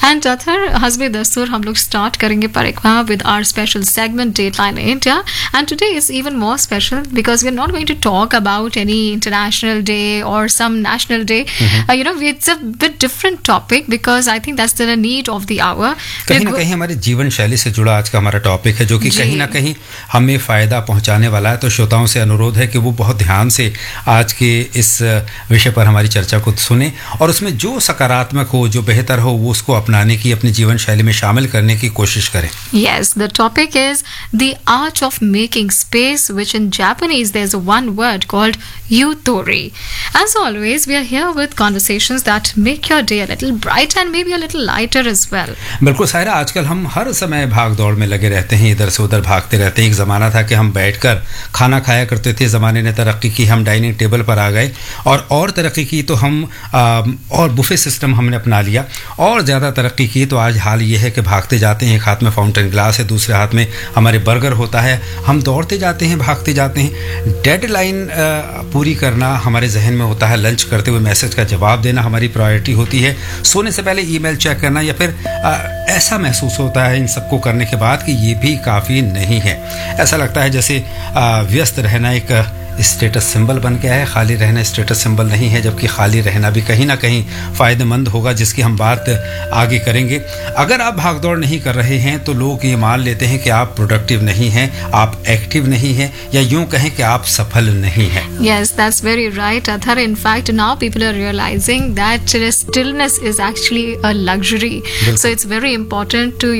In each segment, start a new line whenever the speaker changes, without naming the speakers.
And Athar, Hasbe Dastur, हम लोग start करेंगे परिक्रमा with our special segment Dateline India. And today is even more special because we're not going to talk about any international day or some national day. It's a bit different topic because I think that's the need of the hour.
कहीं ना कहीं हमारी जीवन शैली से जुड़ा आज का हमारा टॉपिक है, जो कि कहीं ना कहीं हमें फ़ायदा पहुंचाने वाला है। तो श्रोताओं से अनुरोध है कि वो बहुत ध्यान से आज के इस विषय पर हमारी चर्चा को सुने और उसमें जो सकारात्मक हो, जो बेहतर हो, वो उसको अपनाने की, अपनी जीवन शैली में शामिल करने की कोशिश करें।
Yes, the topic is the art of making space, which in Japanese there's one word called yutori. As always, we are here with conversations that make your day a little brighter and maybe a little lighter as well.
बिल्कुल सायरा, आजकल हम हर समय भाग दौड़ में लगे रहते हैं, इधर से उधर भागते रहते हैं। एक ज़माना था कि हम बैठकर खाना खाया करते थे, ज़माने ने तरक्की की, हम डाइनिंग टेबल पर आ गए और तरक्की की तो हम और बुफे सिस्टम हमने अपना लिया और ज़्यादा तरक्की की तो आज हाल ये है कि भागते जाते हैं, एक हाथ में फाउंटेन ग्लास है, दूसरे हाथ में हमारे बर्गर होता है, हम दौड़ते जाते हैं, भागते जाते हैं। डेडलाइन पूरी करना हमारे जहन में होता है, लंच करते हुए मैसेज का जवाब देना हमारी प्रायोरिटी होती है, सोने से पहले ईमेल चेक करना, या फिर ऐसा महसूस होता है इन सबको करने के बाद कि ये भी काफ़ी नहीं है। ऐसा लगता है जैसे व्यस्त रहना एक स्टेटस सिंबल बन गया है, खाली रहना स्टेटस सिंबल नहीं है, जबकि खाली रहना भी कहीं ना कहीं फ़ायदेमंद होगा, जिसकी हम बात आगे करेंगे। अगर आप भागदौड़ नहीं कर रहे हैं तो लोग ये मान लेते हैं कि आप प्रोडक्टिव नहीं हैं, आप एक्टिव नहीं हैं, या यूं कहें कि आप सफल नहीं हैं।
Yes, that's very right, Athar. In fact, now people are realizing that stillness is actually a luxury. So it's very important to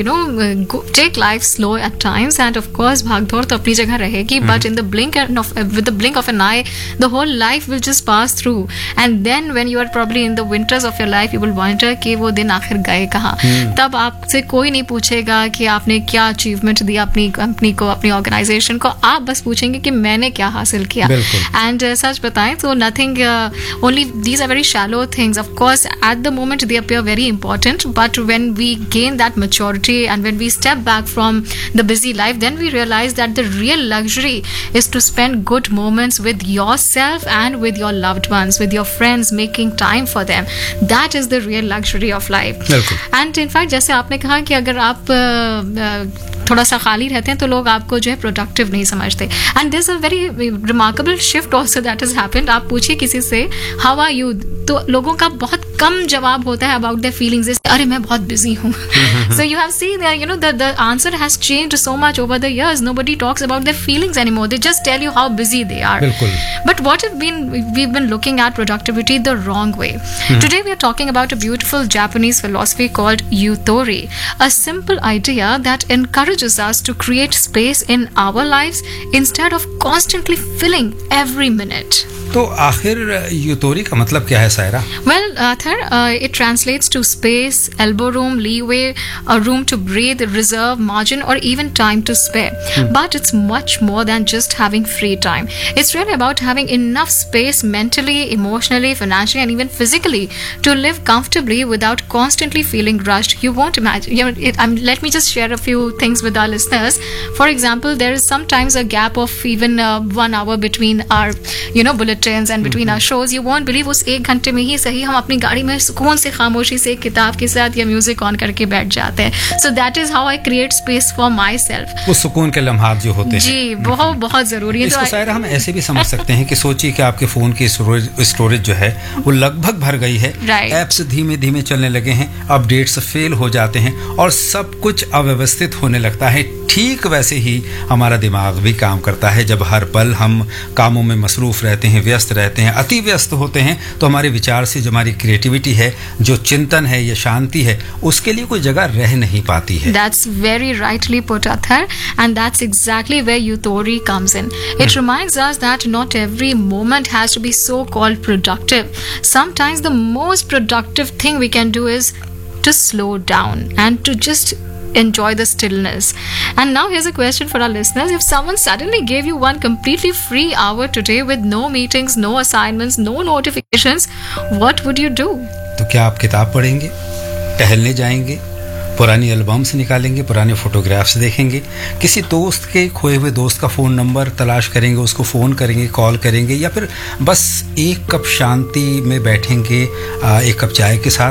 take life slow at times, and of course भागदौड़ तो अपनी जगह रहेगी, but in the blink of an eye, the whole life will just pass through, and then when you are probably in the winters of your life, you will wonder कि वो दिन आखिर गए कहाँ। तब आपसे कोई नहीं पूछेगा कि आपने क्या अचीवमेंट दिया अपनी कंपनी को, अपनी ऑर्गेनाइजेशन को, आप बस पूछेंगे कि मैंने क्या हासिल किया। एंड सच बताएं तो nothing, only these are very shallow things. Of course at the moment they appear very important, but when we gain that maturity and when we step back from the busy life, then we realise that the real luxury is to spend good moments with yourself and with your loved ones, with your friends, making time for them. That is the real luxury of life. And in fact, जैसे आपने कहा कि अगर आप थोड़ा सा खाली रहते हैं तो लोग आपको जो है प्रोडक्टिव नहीं समझते, and this a very remarkable shift also that has happened. आप पूछिए किसी से हाउ आर यू, तो लोगों का बहुत कम जवाब होता है अबाउट देयर फीलिंग्स, अरे मैं बहुत बिजी हूँ। So you have seen the answer has changed so much over the years. Nobody talks about their feelings anymore, they just tell you how busy they are. But what we've been looking at productivity the wrong way. Today we are talking about a beautiful Japanese philosophy called yutori, a simple idea that encourages us to create space in our lives instead of constantly filling every minute.
तो आखिर यूतोरी का मतलब क्या है Saira?
Well, Athar, it translates to space, elbow room, leeway, a room to breathe, reserve, margin, or even time to spare. But it's much more than just having free time. It's really about having enough space mentally, emotionally, financially, and even physically to live comfortably without constantly feeling rushed. You won't imagine. Let me just share a few things with our listeners. For example, there is sometimes a gap of even 1 hour between our, bulletins and between our shows. You won't believe उस 1 घंटे में ही सही हम अपनी गाड़ी में सुकून से खामोशी से किताब के साथ या म्यूजिक ऑन करके बैठ जाते हैं. So that is how I create space for myself.
वो सुकून के लम्हात जो होते हैं
जी बहुत जरूरी है.
इसको शायद हम ऐसे भी समझ सकते हैं कि सोचिए कि आपके फोन की स्टोरेज जो है वो लगभग भर गई है, ऐप्स धीमे धीमे चलने लगे हैं, अपडेट्स फेल हो जाते हैं और सब कुछ अव्यवस्थित होने लगता है. ठीक वैसे ही हमारा दिमाग भी काम करता है. जब हर पल हम कामों में मसरूफ रहते हैं, व्यस्त रहते हैं, अति व्यस्त होते हैं, तो हमारे विचार से जो हमारी क्रिएटिविटी है, जो चिंतन है या शांति है, उसके लिए कोई जगह रह नहीं पाती है.
That's very rightly put, Athar, and that's exactly where yutori comes in. It reminds us that not every moment has to be so-called productive. Sometimes the most productive thing we can do is to slow down and to just enjoy the stillness. And now here's a question for our listeners. If someone suddenly gave you one completely free hour today with no meetings, no assignments, no notifications, what would you do?
तो क्या आप किताब पढ़ेंगे, टहलने जाएंगे, पुरानी albums निकालेंगे, पुराने फोटोग्राफ्स देखेंगे, किसी दोस्त के खोए हुए दोस्त का फ़ोन नंबर तलाश करेंगे, उसको फ़ोन करेंगे, कॉल करेंगे, या फिर बस एक कप शांति में बैठेंगे एक कप चाय के साथ